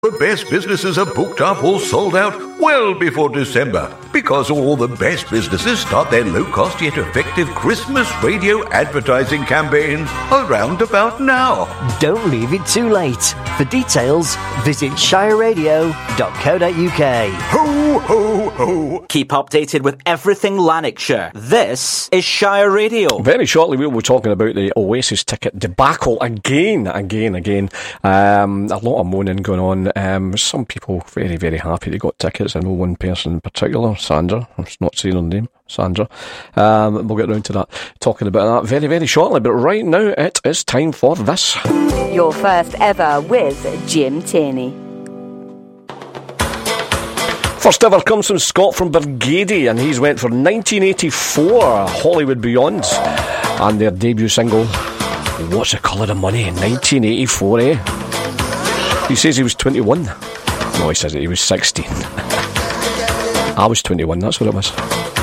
The best businesses are booked up or sold out well before December because all the best businesses start their low-cost yet effective Christmas radio advertising campaigns around about now. Don't leave it too late. For details, visit shireradio.co.uk. Ho, ho, ho. Keep updated with everything Lanarkshire. This is Shire Radio. Very shortly we'll be talking about the Oasis ticket debacle again. A lot of moaning going on. Some people very, very happy they got tickets. I know one person in particular, Sandra. I'm not saying her name, Sandra. We'll get round to that, talking about that very, very shortly. But right now it is time for this. Your first ever with Jim Tierney. First ever comes from Scott from Bargady, and he's went for 1984 Hollywood Beyond and their debut single What's the Colour of Money in 1984, eh? He says he was 21. No, he says he was 16. I was 21, that's what it was.